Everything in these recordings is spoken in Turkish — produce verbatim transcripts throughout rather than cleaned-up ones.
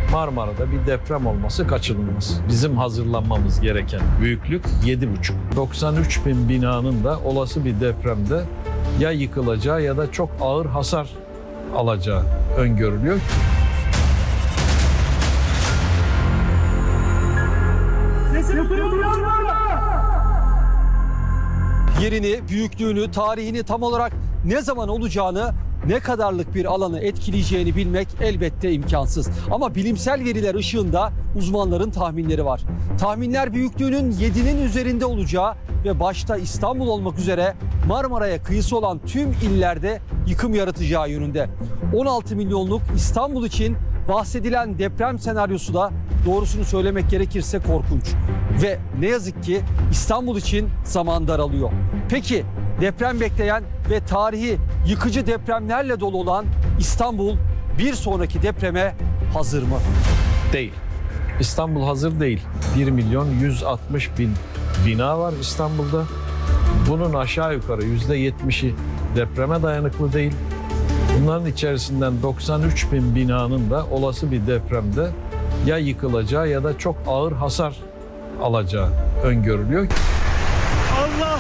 Marmara'da bir deprem olması kaçınılmaz. Bizim hazırlanmamız gereken büyüklük yedi buçuk. doksan üç bin binanın da olası bir depremde ya yıkılacağı ya da çok ağır hasar alacağı öngörülüyor. Yerini, büyüklüğünü, tarihini tam olarak ne zaman olacağını, ne kadarlık bir alanı etkileyeceğini bilmek elbette imkansız. Ama bilimsel veriler ışığında uzmanların tahminleri var. Tahminler büyüklüğünün yedinin üzerinde olacağı ve başta İstanbul olmak üzere Marmara'ya kıyısı olan tüm illerde yıkım yaratacağı yönünde. on altı milyonluk İstanbul için bahsedilen deprem senaryosu da doğrusunu söylemek gerekirse korkunç. Ve ne yazık ki İstanbul için zaman daralıyor. Peki deprem bekleyen ve tarihi yıkıcı depremlerle dolu olan İstanbul bir sonraki depreme hazır mı? Değil. İstanbul hazır değil. bir milyon yüz altmış bin bina var İstanbul'da. Bunun aşağı yukarı yüzde yetmişi depreme dayanıklı değil. Bunların içerisinden doksan üç bin binanın da olası bir depremde ya yıkılacağı ya da çok ağır hasar alacağı öngörülüyor. Allah!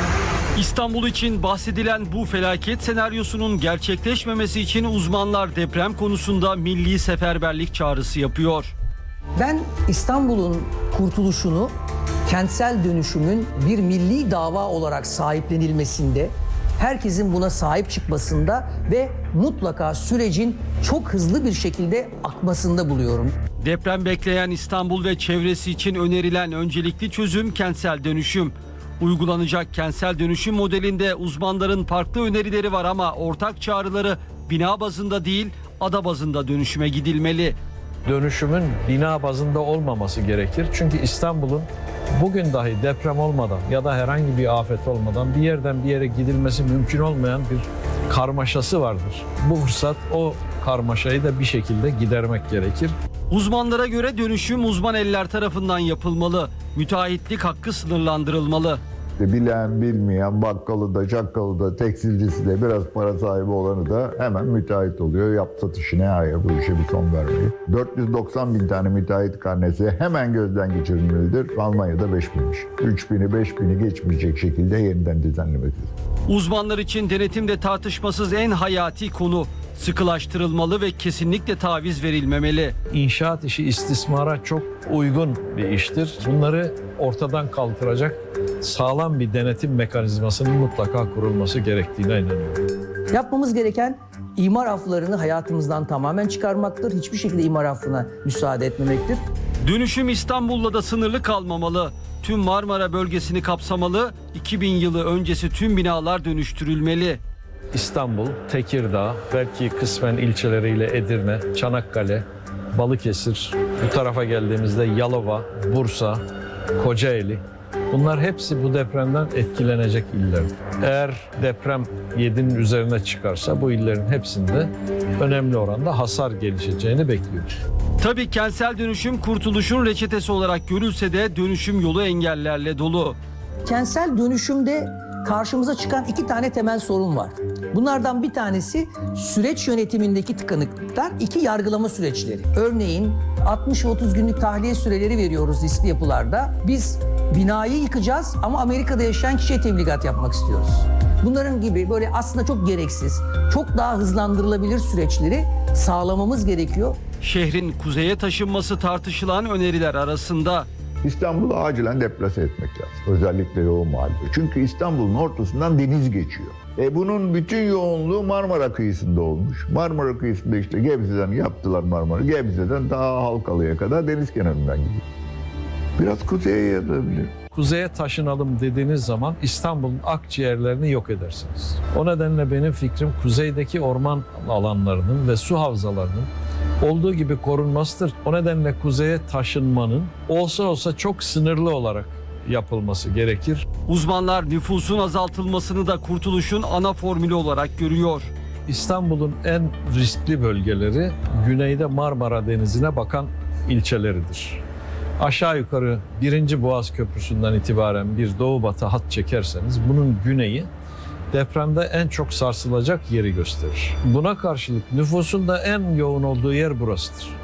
İstanbul için bahsedilen bu felaket senaryosunun gerçekleşmemesi için uzmanlar deprem konusunda milli seferberlik çağrısı yapıyor. Ben İstanbul'un kurtuluşunu kentsel dönüşümün bir milli dava olarak sahiplenilmesinde, herkesin buna sahip çıkmasında ve mutlaka sürecin çok hızlı bir şekilde akmasında buluyorum. Deprem bekleyen İstanbul ve çevresi için önerilen öncelikli çözüm kentsel dönüşüm. Uygulanacak kentsel dönüşüm modelinde uzmanların farklı önerileri var ama ortak çağrıları bina bazında değil, ada bazında dönüşüme gidilmeli. Dönüşümün bina bazında olmaması gerekir. Çünkü İstanbul'un bugün dahi deprem olmadan ya da herhangi bir afet olmadan bir yerden bir yere gidilmesi mümkün olmayan bir karmaşası vardır. Bu fırsat o karmaşayı da bir şekilde gidermek gerekir. Uzmanlara göre dönüşüm uzman eller tarafından yapılmalı. Müteahhitlik hakkı sınırlandırılmalı. Bilen, bilmeyen, bakkalı da, çakkalı da, tekstilcisi de, biraz para sahibi olanı da hemen müteahhit oluyor. Yap satışı ne hayır, bu işe bir son vermeyi. dört yüz doksan bin tane müteahhit karnesi hemen gözden geçirilmelidir. Almanya'da beş binmiş. üç bini, beş bini geçmeyecek şekilde yeniden düzenlemelidir. Uzmanlar için denetim de tartışmasız en hayati konu. Sıkılaştırılmalı ve kesinlikle taviz verilmemeli. İnşaat işi istismara çok uygun bir iştir. Bunları ortadan kaldıracak sağlam bir denetim mekanizmasının mutlaka kurulması gerektiğine inanıyorum. Yapmamız gereken imar afflarını hayatımızdan tamamen çıkarmaktır. Hiçbir şekilde imar affına müsaade etmemektir. Dönüşüm İstanbul'la da sınırlı kalmamalı. Tüm Marmara bölgesini kapsamalı. iki bin yılı öncesi tüm binalar dönüştürülmeli. İstanbul, Tekirdağ, belki kısmen ilçeleriyle Edirne, Çanakkale, Balıkesir, bu tarafa geldiğimizde Yalova, Bursa, Kocaeli. Bunlar hepsi bu depremden etkilenecek iller. Eğer deprem yedinin üzerine çıkarsa bu illerin hepsinde önemli oranda hasar gelişeceğini bekliyoruz. Tabii kentsel dönüşüm kurtuluşun reçetesi olarak görülse de dönüşüm yolu engellerle dolu. Kentsel dönüşümde karşımıza çıkan iki tane temel sorun var. Bunlardan bir tanesi süreç yönetimindeki tıkanıklıklar, iki yargılama süreçleri. Örneğin altmış ve otuz günlük tahliye süreleri veriyoruz riskli yapılarda. Biz binayı yıkacağız ama Amerika'da yaşayan kişiye tebligat yapmak istiyoruz. Bunların gibi böyle aslında çok gereksiz, çok daha hızlandırılabilir süreçleri sağlamamız gerekiyor. Şehrin kuzeye taşınması tartışılan öneriler arasında. İstanbul'u acilen deplase etmek lazım. Özellikle yoğun mahallede. Çünkü İstanbul'un ortasından deniz geçiyor. E bunun bütün yoğunluğu Marmara kıyısında olmuş. Marmara kıyısında işte Gebze'den yaptılar Marmara. Gebze'den daha Halkalı'ya kadar deniz kenarından gidiyor. Biraz kuzeye yayılabilir. Kuzeye taşınalım dediğiniz zaman İstanbul'un akciğerlerini yok edersiniz. O nedenle benim fikrim kuzeydeki orman alanlarının ve su havzalarının olduğu gibi korunmasıdır. O nedenle kuzeye taşınmanın olsa olsa çok sınırlı olarak yapılması gerekir. Uzmanlar nüfusun azaltılmasını da kurtuluşun ana formülü olarak görüyor. İstanbul'un en riskli bölgeleri güneyde Marmara Denizi'ne bakan ilçeleridir. Aşağı yukarı birinci Boğaz Köprüsü'nden itibaren bir doğu batı hat çekerseniz bunun güneyi depremde en çok sarsılacak yeri gösterir. Buna karşılık nüfusun da en yoğun olduğu yer burasıdır.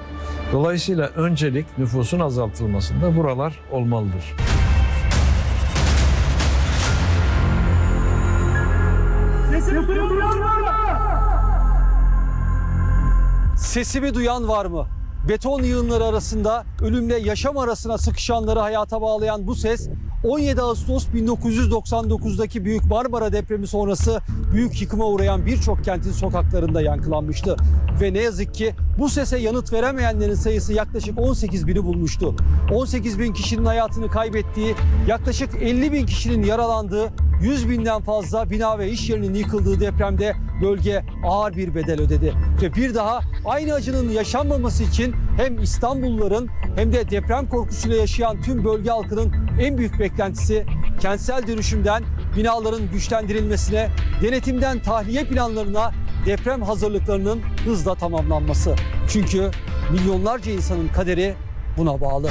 Dolayısıyla öncelik nüfusun azaltılmasında buralar olmalıdır. Sesimi duyan var mı? Beton yığınları arasında ölümle yaşam arasına sıkışanları hayata bağlayan bu ses on yedi Ağustos bin dokuz yüz doksan dokuzdaki Büyük Marmara depremi sonrası büyük yıkıma uğrayan birçok kentin sokaklarında yankılanmıştı. Ve ne yazık ki bu sese yanıt veremeyenlerin sayısı yaklaşık on sekiz bini bulmuştu. on sekiz bin kişinin hayatını kaybettiği, yaklaşık elli bin kişinin yaralandığı, yüz binden fazla bina ve iş yerinin yıkıldığı depremde bölge ağır bir bedel ödedi. Ve bir daha aynı acının yaşanmaması için hem İstanbulluların hem de deprem korkusuyla yaşayan tüm bölge halkının en büyük beklentisi kentsel dönüşümden binaların güçlendirilmesine, denetimden tahliye planlarına, deprem hazırlıklarının hızla tamamlanması. Çünkü milyonlarca insanın kaderi buna bağlı.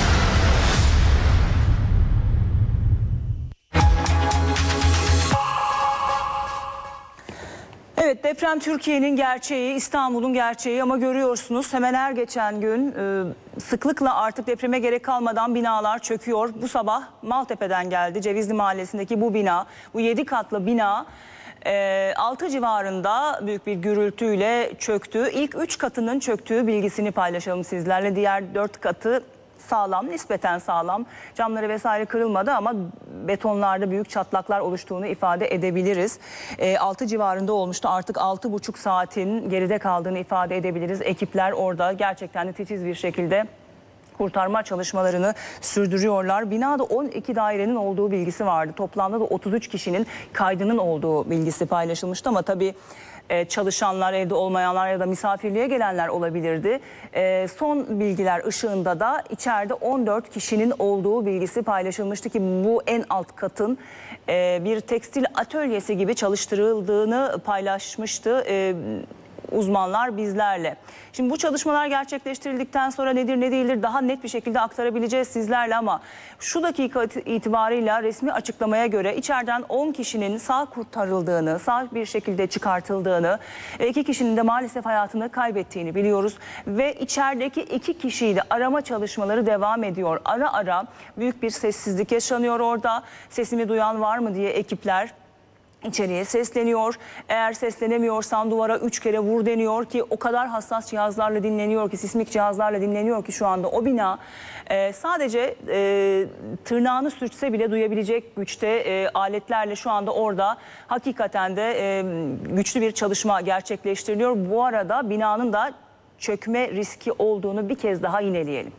Evet, deprem Türkiye'nin gerçeği, İstanbul'un gerçeği ama görüyorsunuz hemen her geçen gün e, sıklıkla artık depreme gerek kalmadan binalar çöküyor. Bu sabah Maltepe'den geldi. Cevizli Mahallesi'ndeki bu bina, bu yedi katlı bina e, altı civarında büyük bir gürültüyle çöktü. İlk üç katının çöktüğü bilgisini paylaşalım sizlerle. Diğer dört katı sağlam, nispeten sağlam. Camları vesaire kırılmadı ama betonlarda büyük çatlaklar oluştuğunu ifade edebiliriz. E, altı civarında olmuştu. Artık altı buçuk saatin geride kaldığını ifade edebiliriz. Ekipler orada gerçekten de titiz bir şekilde kurtarma çalışmalarını sürdürüyorlar. Binada on iki dairenin olduğu bilgisi vardı. Toplamda da otuz üç kişinin kaydının olduğu bilgisi paylaşılmıştı ama tabii çalışanlar, evde olmayanlar ya da misafirliğe gelenler olabilirdi. E, son bilgiler ışığında da içeride on dört kişinin olduğu bilgisi paylaşılmıştı ki bu en alt katın e, bir tekstil atölyesi gibi çalıştırıldığını paylaşmıştı E, uzmanlar bizlerle. Şimdi bu çalışmalar gerçekleştirildikten sonra nedir ne değildir daha net bir şekilde aktarabileceğiz sizlerle ama şu dakika itibarıyla resmi açıklamaya göre içeriden on kişinin sağ kurtarıldığını, sağ bir şekilde çıkartıldığını, iki kişinin de maalesef hayatını kaybettiğini biliyoruz ve içerideki iki kişiyi de arama çalışmaları devam ediyor. Ara ara büyük bir sessizlik yaşanıyor orada. Sesimi duyan var mı diye ekipler İçeriye sesleniyor. Eğer seslenemiyorsan duvara üç kere vur deniyor ki o kadar hassas cihazlarla dinleniyor ki, sismik cihazlarla dinleniyor ki şu anda o bina e, sadece e, tırnağını sürtse bile duyabilecek güçte e, aletlerle şu anda orada hakikaten de e, güçlü bir çalışma gerçekleştiriliyor. Bu arada binanın da çökme riski olduğunu bir kez daha yineleyelim.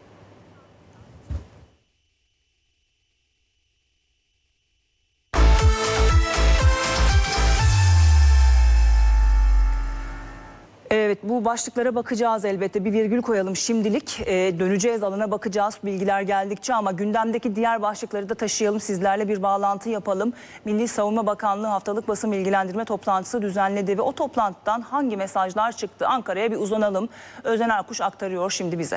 Evet, bu başlıklara bakacağız elbette. Bir virgül koyalım şimdilik. Ee, döneceğiz, alana bakacağız bilgiler geldikçe ama gündemdeki diğer başlıkları da taşıyalım. Sizlerle bir bağlantı yapalım. Milli Savunma Bakanlığı haftalık basın bilgilendirme toplantısı düzenledi ve o toplantıdan hangi mesajlar çıktı? Ankara'ya bir uzanalım. Özen Erkuş aktarıyor şimdi bize.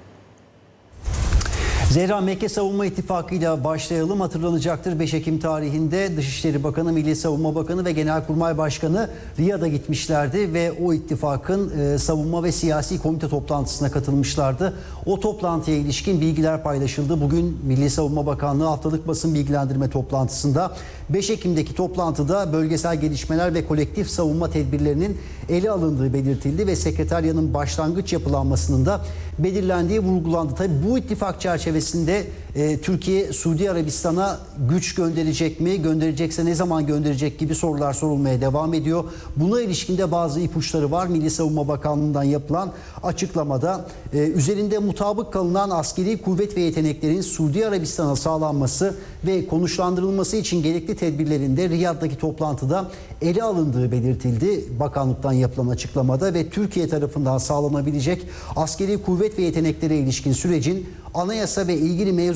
Zehra, Mekke Savunma İttifakı ile başlayalım. Hatırlanacaktır, beş Ekim tarihinde Dışişleri Bakanı, Milli Savunma Bakanı ve Genelkurmay Başkanı Riyad'a gitmişlerdi ve o ittifakın e, savunma ve siyasi komite toplantısına katılmışlardı. O toplantıya ilişkin bilgiler paylaşıldı. Bugün Milli Savunma Bakanlığı haftalık basın bilgilendirme toplantısında beş Ekim'deki toplantıda bölgesel gelişmeler ve kolektif savunma tedbirlerinin ele alındığı belirtildi ve sekreteryanın başlangıç yapılanmasının da belirlendiği vurgulandı. Tabii bu ittifak çerçevesinde e, Türkiye Suudi Arabistan'a güç gönderecek mi? Gönderecekse ne zaman gönderecek gibi sorular sorulmaya devam ediyor. Buna ilişkin de bazı ipuçları var. Milli Savunma Bakanlığı'ndan yapılan açıklamada e, üzerinde mutabık kalınan askeri kuvvet ve yeteneklerin Suudi Arabistan'a sağlanması ve konuşlandırılması için gerekli tedbirlerin de Riyad'daki toplantıda ele alındığı belirtildi. Bakanlıktan yapılan açıklamada ve Türkiye tarafından sağlanabilecek askeri kuvvet ve yeteneklere ilişkin sürecin anayasa ve ilgili mevzuat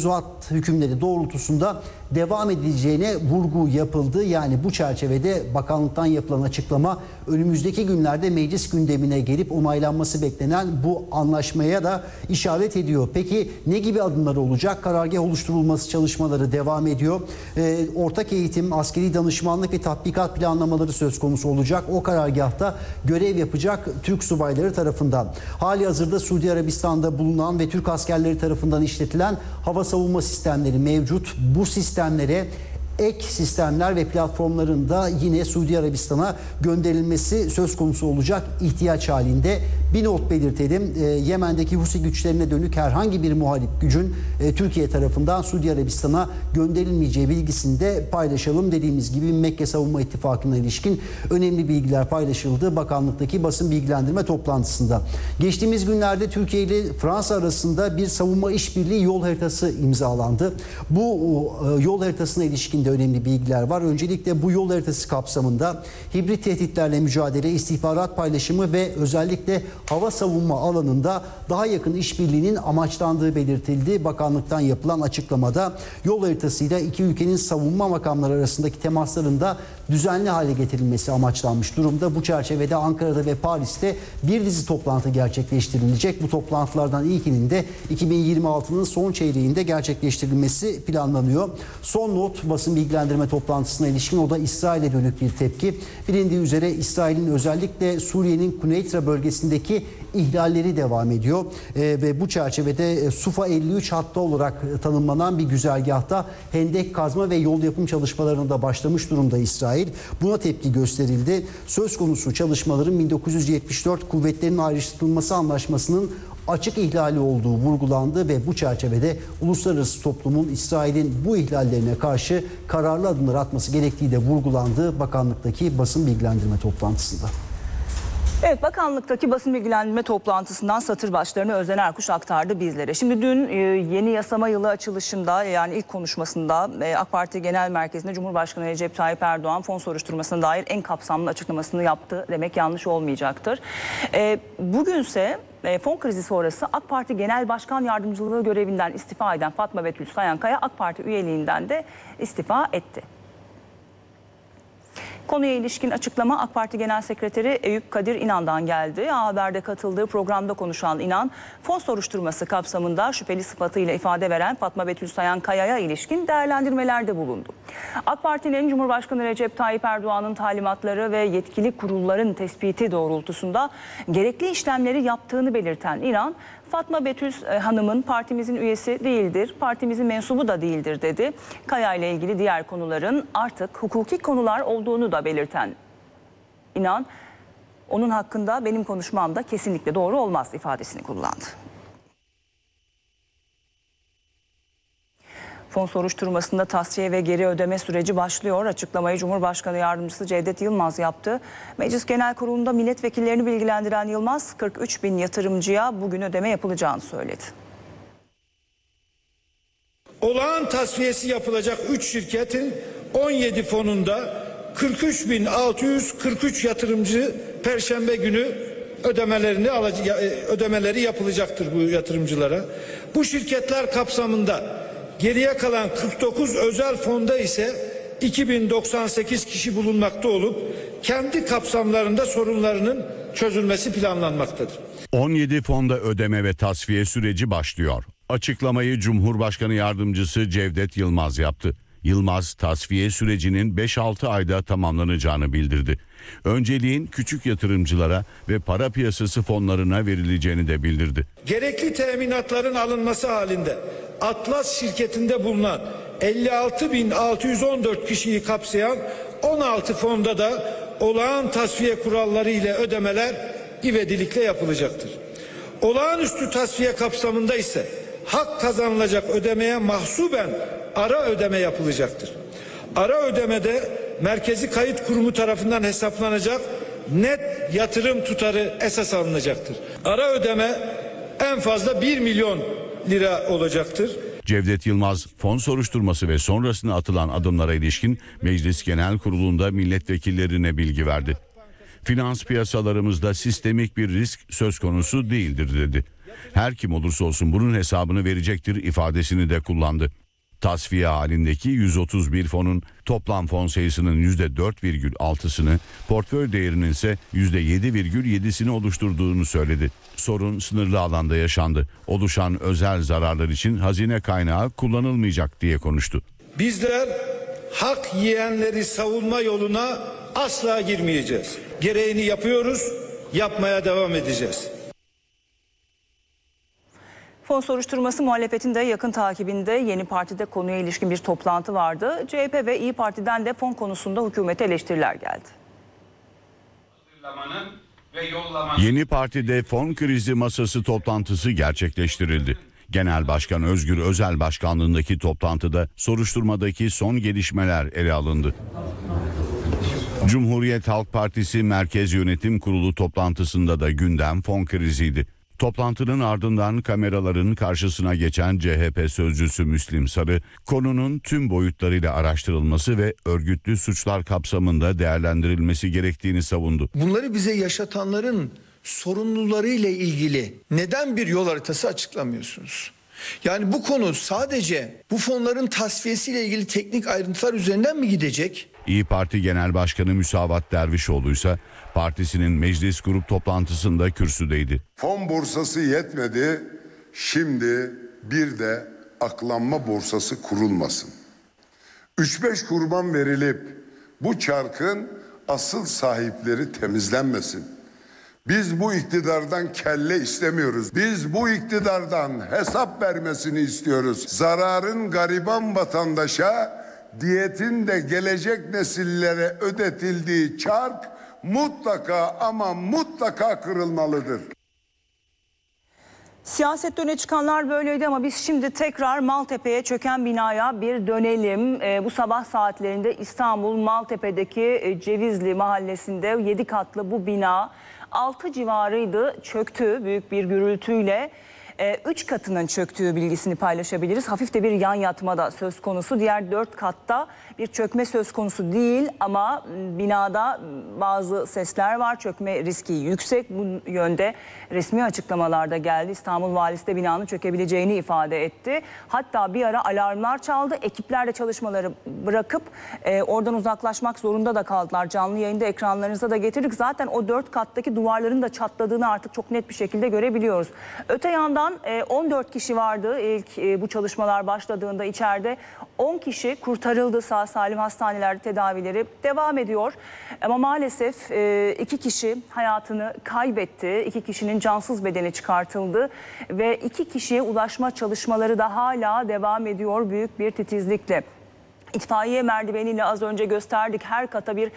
mevzuat hükümleri doğrultusunda devam edileceğine vurgu yapıldı. Yani bu çerçevede bakanlıktan yapılan açıklama önümüzdeki günlerde meclis gündemine gelip onaylanması beklenen bu anlaşmaya da işaret ediyor. Peki ne gibi adımlar olacak? Karargah oluşturulması çalışmaları devam ediyor. Ee, ortak eğitim, askeri danışmanlık ve tatbikat planlamaları söz konusu olacak. O karargahta görev yapacak Türk subayları tarafından. Hali hazırda Suudi Arabistan'da bulunan ve Türk askerleri tarafından işletilen hava savunma sistemleri mevcut. Bu sistemlere ek sistemler ve platformların da yine Suudi Arabistan'a gönderilmesi söz konusu olacak ihtiyaç halinde. Bir not belirtelim. E, Yemen'deki Husi güçlerine dönük herhangi bir muhalif gücün e, Türkiye tarafından Suudi Arabistan'a gönderilmeyeceği bilgisini de paylaşalım. Dediğimiz gibi Mekke Savunma İttifakı'na ilişkin önemli bilgiler paylaşıldı bakanlıktaki basın bilgilendirme toplantısında. Geçtiğimiz günlerde Türkiye ile Fransa arasında bir savunma işbirliği yol haritası imzalandı. Bu e, yol haritasına ilişkin de önemli bilgiler var. Öncelikle bu yol haritası kapsamında hibrit tehditlerle mücadele, istihbarat paylaşımı ve özellikle hava savunma alanında daha yakın işbirliğinin amaçlandığı belirtildi. Bakanlıktan yapılan açıklamada yol haritasıyla iki ülkenin savunma makamları arasındaki temasların da düzenli hale getirilmesi amaçlanmış durumda. Bu çerçevede Ankara'da ve Paris'te bir dizi toplantı gerçekleştirilecek. Bu toplantılardan ilkinin de iki bin yirmi altının son çeyreğinde gerçekleştirilmesi planlanıyor. Son not basın bilgilendirme toplantısına ilişkin, o da İsrail'e dönük bir tepki. Bilindiği üzere İsrail'in özellikle Suriye'nin Kuneytra bölgesindeki ihlalleri devam ediyor. E, ve bu çerçevede e, Sufa elli üç hattı olarak e, tanımlanan bir güzergahta hendek kazma ve yol yapım çalışmalarına da başlamış durumda İsrail. Buna tepki gösterildi. Söz konusu çalışmaların bin dokuz yüz yetmiş dört Kuvvetlerin Ayrıştırılması Anlaşması'nın açık ihlali olduğu vurgulandı ve bu çerçevede uluslararası toplumun İsrail'in bu ihlallerine karşı kararlı adımlar atması gerektiği de vurgulandı bakanlıktaki basın bilgilendirme toplantısında. Evet, bakanlıktaki basın bilgilendirme toplantısından satır başlarını Özden Erkuş aktardı bizlere. Şimdi dün e, yeni yasama yılı açılışında, yani ilk konuşmasında e, AK Parti Genel Merkezi'nde Cumhurbaşkanı Recep Tayyip Erdoğan fon soruşturmasına dair en kapsamlı açıklamasını yaptı demek yanlış olmayacaktır. E, bugünse e, fon krizi sonrası AK Parti Genel Başkan Yardımcılığı görevinden istifa eden Fatma Betül Sayankaya AK Parti üyeliğinden de istifa etti. Konuya ilişkin açıklama AK Parti Genel Sekreteri Eyüp Kadir İnan'dan geldi. A Haber'de katıldığı programda konuşan İnan, fon soruşturması kapsamında şüpheli sıfatıyla ifade veren Fatma Betül Sayankaya'ya ilişkin değerlendirmelerde bulundu. AK Parti'nin Cumhurbaşkanı Recep Tayyip Erdoğan'ın talimatları ve yetkili kurulların tespiti doğrultusunda gerekli işlemleri yaptığını belirten İnan, Fatma Betül Hanım'ın partimizin üyesi değildir, partimizin mensubu da değildir dedi. Kaya ile ilgili diğer konuların artık hukuki konular olduğunu da belirten İnan, onun hakkında benim konuşmam da kesinlikle doğru olmaz ifadesini kullandı. Fon soruşturmasında tasfiye ve geri ödeme süreci başlıyor. Açıklamayı Cumhurbaşkanı Yardımcısı Cevdet Yılmaz yaptı. Meclis Genel Kurulu'nda milletvekillerini bilgilendiren Yılmaz, kırk üç bin yatırımcıya bugün ödeme yapılacağını söyledi. Olağan tasfiyesi yapılacak üç şirketin on yedi fonunda kırk üç bin altı yüz kırk üç yatırımcı Perşembe günü ödemelerini ödemeleri yapılacaktır bu yatırımcılara. Bu şirketler kapsamında geriye kalan kırk dokuz özel fonda ise iki bin doksan sekiz kişi bulunmakta olup kendi kapsamlarında sorunlarının çözülmesi planlanmaktadır. on yedi fonda ödeme ve tasfiye süreci başlıyor. Açıklamayı Cumhurbaşkanı Yardımcısı Cevdet Yılmaz yaptı. Yılmaz, tasfiye sürecinin beş altı ayda tamamlanacağını bildirdi. Önceliğin küçük yatırımcılara ve para piyasası fonlarına verileceğini de bildirdi. Gerekli teminatların alınması halinde Atlas şirketinde bulunan elli altı bin altı yüz on dört kişiyi kapsayan on altı fonda da olağan tasfiye kuralları ile ödemeler ivedilikle yapılacaktır. Olağanüstü tasfiye kapsamında ise hak kazanılacak ödemeye mahsuben ara ödeme yapılacaktır. Ara ödemede Merkezi Kayıt Kurumu tarafından hesaplanacak net yatırım tutarı esas alınacaktır. Ara ödeme en fazla bir milyon lira olacaktır. Cevdet Yılmaz, fon soruşturması ve sonrasında atılan adımlara ilişkin Meclis Genel Kurulu'nda milletvekillerine bilgi verdi. Finans piyasalarımızda sistemik bir risk söz konusu değildir dedi. Her kim olursa olsun bunun hesabını verecektir ifadesini de kullandı. Tasfiye halindeki yüz otuz bir fonun toplam fon sayısının yüzde dört virgül altısını, portföy değerinin ise yüzde yedi virgül yedisini oluşturduğunu söyledi. Sorun sınırlı alanda yaşandı. Oluşan özel zararlar için hazine kaynağı kullanılmayacak diye konuştu. Bizler hak yiyenleri savunma yoluna asla girmeyeceğiz. Gereğini yapıyoruz, yapmaya devam edeceğiz. Fon soruşturması muhalefetin de yakın takibinde. Yeni Parti'de konuya ilişkin bir toplantı vardı. C H P ve İYİ Parti'den de fon konusunda hükümete eleştiriler geldi. Yeni Parti'de fon krizi masası toplantısı gerçekleştirildi. Genel Başkan Özgür Özel başkanlığındaki toplantıda soruşturmadaki son gelişmeler ele alındı. Cumhuriyet Halk Partisi Merkez Yönetim Kurulu toplantısında da gündem fon kriziydi. Toplantının ardından kameraların karşısına geçen C H P sözcüsü Müslim Sarı, konunun tüm boyutlarıyla araştırılması ve örgütlü suçlar kapsamında değerlendirilmesi gerektiğini savundu. Bunları bize yaşatanların sorumlularıyla ilgili neden bir yol haritası açıklamıyorsunuz? Yani bu konu sadece bu fonların tasfiyesiyle ilgili teknik ayrıntılar üzerinden mi gidecek? İYİ Parti Genel Başkanı Müsavat Dervişoğlu ise partisinin meclis grup toplantısında kürsüdeydi. Fon borsası yetmedi, şimdi bir de aklanma borsası kurulmasın. üç beş kurban verilip bu çarkın asıl sahipleri temizlenmesin. Biz bu iktidardan kelle istemiyoruz. Biz bu iktidardan hesap vermesini istiyoruz. Zararın gariban vatandaşa, diyetin de gelecek nesillere ödetildiği çark mutlaka ama mutlaka kırılmalıdır. Siyasette öne çıkanlar böyleydi ama biz şimdi tekrar Maltepe'ye çöken binaya bir dönelim. E, bu sabah saatlerinde İstanbul Maltepe'deki e, Cevizli mahallesinde yedi katlı bu bina altı civarıydı, çöktü büyük bir gürültüyle. üç katının çöktüğü bilgisini paylaşabiliriz. Hafif de bir yan yatma da söz konusu. Diğer dört katta bir çökme söz konusu değil ama binada bazı sesler var. Çökme riski yüksek. Bu yönde resmi açıklamalarda geldi. İstanbul Valisi de binanın çökebileceğini ifade etti. Hatta bir ara alarmlar çaldı. Ekipler de çalışmaları bırakıp e, oradan uzaklaşmak zorunda da kaldılar. Canlı yayında ekranlarınıza da getirdik. Zaten o dört kattaki duvarların da çatladığını artık çok net bir şekilde görebiliyoruz. Öte yandan on dört kişi vardı ilk bu çalışmalar başladığında içeride. on kişi kurtarıldı, sağ salim hastanelerde tedavileri devam ediyor. Ama maalesef iki kişi hayatını kaybetti. iki kişinin cansız bedeni çıkartıldı ve iki kişiye ulaşma çalışmaları da hala devam ediyor büyük bir titizlikle. İtfaiye merdiveniyle az önce gösterdik, her kata bir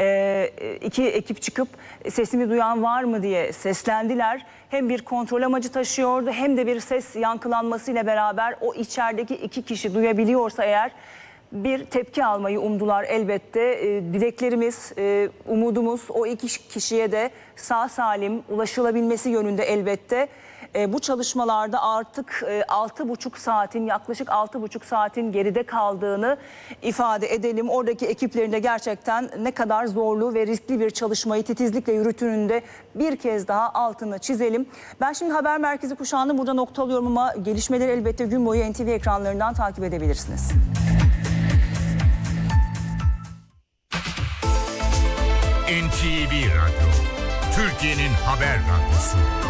e, iki ekip çıkıp sesimi duyan var mı diye seslendiler. Hem bir kontrol amacı taşıyordu hem de bir ses yankılanmasıyla beraber o içerideki iki kişi duyabiliyorsa eğer bir tepki almayı umdular elbette. E, dileklerimiz, e, umudumuz o iki kişiye de sağ salim ulaşılabilmesi yönünde elbette. E, bu çalışmalarda artık e, altı buçuk saatin yaklaşık altı buçuk saatin geride kaldığını ifade edelim. Oradaki ekiplerin de gerçekten ne kadar zorlu ve riskli bir çalışmayı titizlikle yürüttüğünün de bir kez daha altını çizelim. Ben şimdi haber merkezi kuşağını burada nokta alıyorum ama gelişmeleri elbette gün boyu N T V ekranlarından takip edebilirsiniz. N T V Radyo, Türkiye'nin haber radyosu.